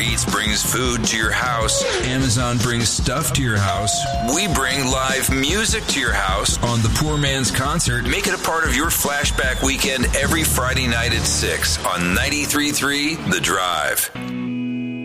Eats brings food to your house. Amazon brings stuff to your house. We bring live music to your house on the Poor Man's Concert. Make it a part of your flashback weekend every Friday night at 6 on 93.3 The Drive.